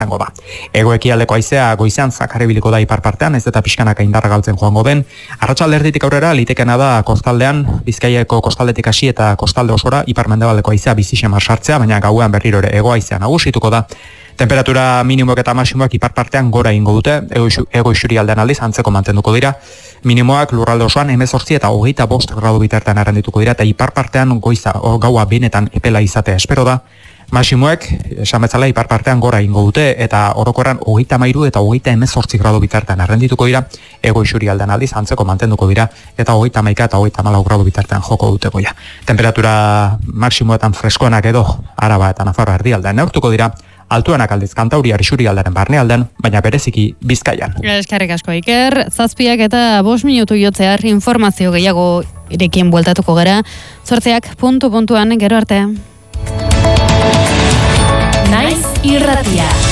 Da. Hego-ekialdeko haizea goizean zakarribiliko da ipar partean, ez eta pixkanaka indarra galtzen joango den. Arratsalderditik aurrera litekena da kostaldean, Bizkaiako kostaldetik hasi eta kostalde osora ipar-mendebaldeko haizea bizi-xamar sartzea, baina gauean berriro ere hego haizea nagusituko da. Temperatura minimoak eta maximoak ipar partean gora ingo dute, hego isurialdean aldiz antzeko mantenduko dira. Minimoak lurralde osoan 18 eta 25 gradu bitartean arrendituko dira, eta ipar partean gaua benetan epela izatea espero da. Maximoek, esan bezala, ipar partean gora ingo dute, eta orokorran 33 eta 18 gradu bitartean arrendituko dira, hego isurialdean aldiz antzeko mantenduko dira, eta 31 eta 34 gradu bitartean joko dute goia. Temperatura maximoetan freskoenak edo Araba eta Nafarroa erdialdean neurtuko dira, altuenak aldiz Kantauriar isurialdearen barnealdean, baina bereziki Bizkaian. Eskerrik asko Iker, 7 eta 5 minutu jotzear informazio gehiago irekin bueltatuko gara, 8 puntuan gero arte. Naiz irratia.